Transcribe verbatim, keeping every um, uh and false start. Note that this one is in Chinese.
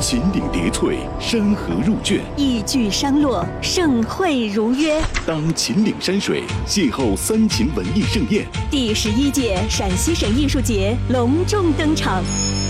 秦岭叠翠，山河入卷， 一举商洛，盛会如约。 当秦岭山水邂逅三秦文艺盛宴， 第十一届陕西省艺术节隆重登场。